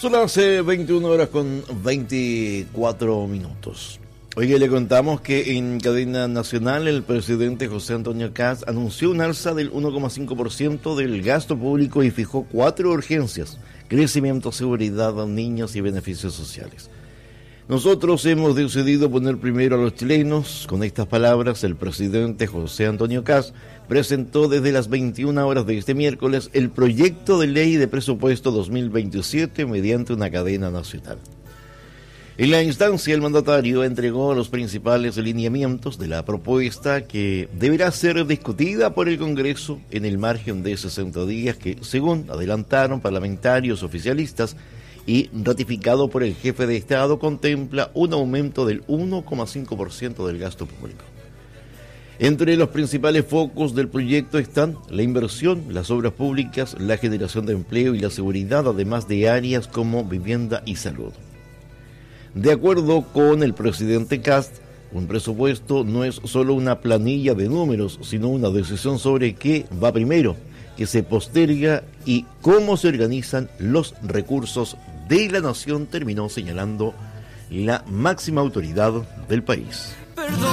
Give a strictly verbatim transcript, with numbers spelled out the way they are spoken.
Son las eh, veintiuna horas con veinticuatro minutos. Hoy le contamos que en cadena nacional el presidente José Antonio Kast anunció un alza del uno coma cinco por ciento del gasto público y fijó cuatro urgencias: crecimiento, seguridad, niños y beneficios sociales. Nosotros hemos decidido poner primero a los chilenos. Con estas palabras, el presidente José Antonio Kast presentó desde las veintiuna horas de este miércoles el proyecto de ley de presupuesto dos mil veintisiete mediante una cadena nacional. En la instancia, el mandatario entregó los principales lineamientos de la propuesta, que deberá ser discutida por el Congreso en el margen de sesenta días, que, según adelantaron parlamentarios oficialistas y ratificado por el jefe de Estado, contempla un aumento del uno coma cinco por ciento del gasto público. Entre los principales focos del proyecto están la inversión, las obras públicas, la generación de empleo y la seguridad, además de áreas como vivienda y salud. De acuerdo con el presidente Kast, un presupuesto no es solo una planilla de números, sino una decisión sobre qué va primero, qué se posterga y cómo se organizan los recursos de la nación, terminó señalando la máxima autoridad del país. Perdón.